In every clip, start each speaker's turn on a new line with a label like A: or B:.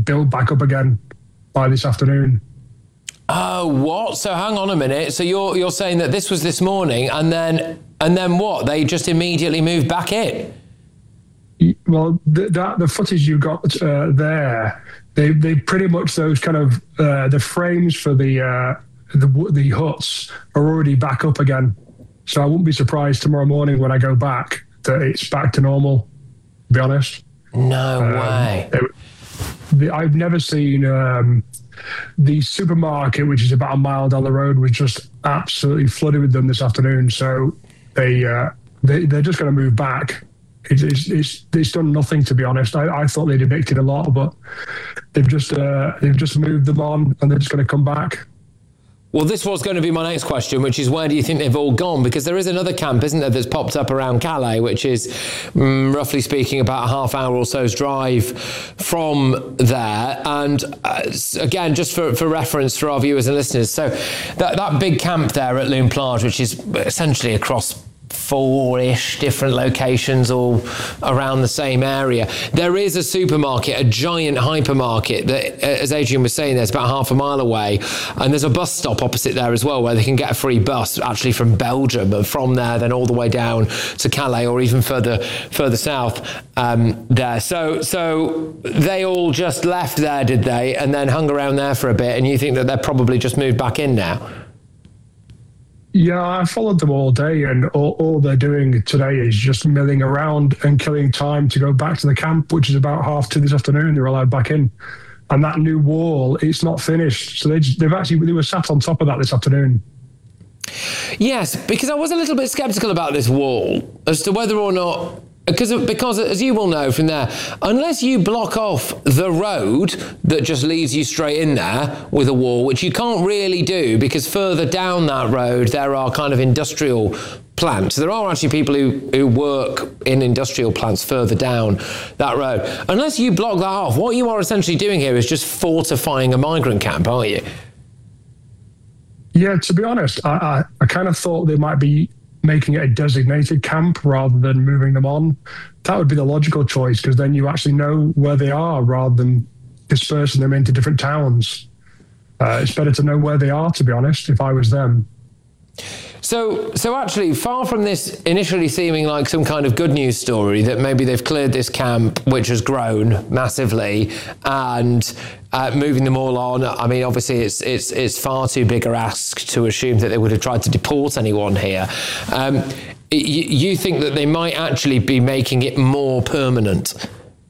A: built back up again by this afternoon.
B: Oh, what? So hang on a minute. So you're saying that this was this morning, and then what? They just immediately moved back in?
A: Well, the footage you got there, they pretty much, those kind of the frames for the huts are already back up again. So I wouldn't be surprised tomorrow morning when I go back that it's back to normal, to be honest.
B: No way.
A: I've never seen the supermarket, which is about a mile down the road, was just absolutely flooded with them this afternoon. So they're just going to move back. It's done nothing, to be honest. I thought they'd evicted a lot, but they've just moved them on, and they're just going to come back.
B: Well, this was going to be my next question, which is where do you think they've all gone? Because there is another camp, isn't there, that's popped up around Calais, which is, roughly speaking, about a half hour or so's drive from there. And again, just for reference for our viewers and listeners, so that big camp there at Lune Plage, which is essentially across 4-ish different locations all around the same area. There is a supermarket, a giant hypermarket that, as Adrian was saying, there's about half a mile away, and there's a bus stop opposite there as well where they can get a free bus actually from Belgium, and from there then all the way down to Calais or even further south there. So they all just left there, did they, and then hung around there for a bit, and you think that they're probably just moved back in now?
A: Yeah, I followed them all day, and all they're doing today is just milling around and killing time to go back to the camp, which is about 2:30 this afternoon. They're allowed back in. And that new wall, it's not finished. So they were sat on top of that this afternoon.
B: Yes, because I was a little bit sceptical about this wall as to whether or not, because as you will know from there, unless you block off the road that just leads you straight in there with a wall, which you can't really do because further down that road there are kind of industrial plants. There are actually people who work in industrial plants further down that road. Unless you block that off, what you are essentially doing here is just fortifying a migrant camp, aren't you?
A: Yeah, to be honest, I kind of thought they might be making it a designated camp rather than moving them on. That would be the logical choice, because then you actually know where they are rather than dispersing them into different towns. It's better to know where they are, to be honest, if I was them.
B: So actually, far from this initially seeming like some kind of good news story that maybe they've cleared this camp, which has grown massively, and moving them all on, I mean, obviously it's far too big a ask to assume that they would have tried to deport anyone here. You think that they might actually be making it more permanent?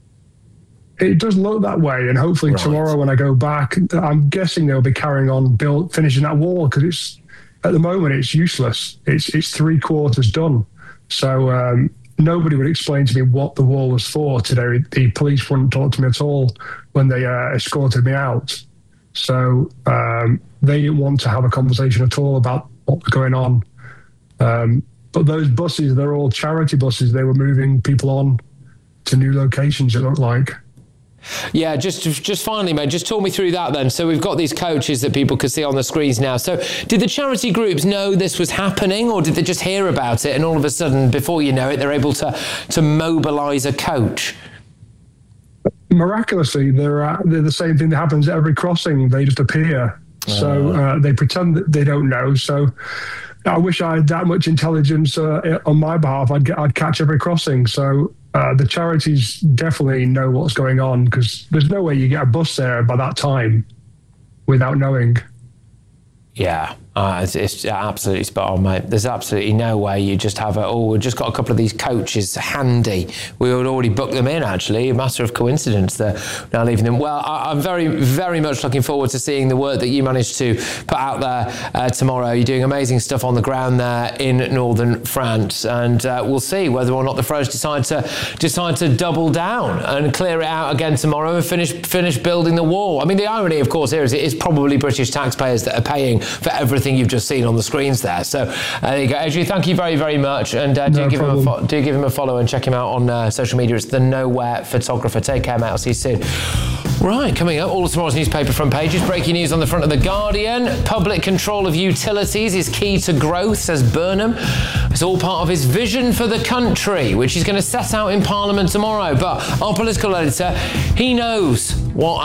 A: It does look that way, and hopefully tomorrow when I go back, I'm guessing they'll be carrying on finishing that wall, because at the moment it's useless. It's 3/4 done. So nobody would explain to me what the wall was for today. The police wouldn't talk to me at all when they escorted me out. So they didn't want to have a conversation at all about what was going on. But those buses, they're all charity buses. They were moving people on to new locations, it looked like.
B: Yeah, just finally, mate, just talk me through that then. So we've got these coaches that people can see on the screens now. So did the charity groups know this was happening, or did they just hear about it and all of a sudden, before you know it, they're able to mobilise a coach?
A: Miraculously, they're the same thing that happens at every crossing. They just appear. So they pretend that they don't know. So I wish I had that much intelligence on my behalf. I'd catch every crossing. So the charities definitely know what's going on, because there's no way you get a bus there by that time without knowing.
B: Yeah, it's absolutely spot on, mate. There's absolutely no way you just have we've just got a couple of these coaches handy. We would already book them in, actually. A matter of coincidence, they're now leaving them. Well, I'm very, very much looking forward to seeing the work that you managed to put out there tomorrow. You're doing amazing stuff on the ground there in northern France, and we'll see whether or not the Froes decide to double down and clear it out again tomorrow and finish building the wall. I mean, the irony, of course, here is it is probably British taxpayers that are paying for everything you've just seen on the screens there. So there you go. Adrian, thank you very, very much. And do give him a follow and check him out on social media. It's the Nowhere Photographer. Take care, mate. I'll see you soon. Right, coming up, all of tomorrow's newspaper front pages. Breaking news on the front of The Guardian. Public control of utilities is key to growth, says Burnham. It's all part of his vision for the country, which he's going to set out in Parliament tomorrow. But our political editor, he knows what